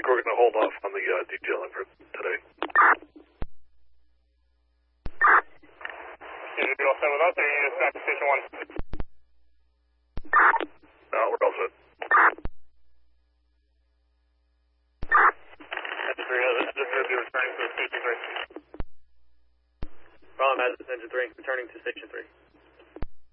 think we're going to hold off on the detailing for today. Is it all set with us, or you just back to Station 1? No, we're all set. Engine 3, this will be returning to Station 3. Problem as Engine 3, returning to Station 3.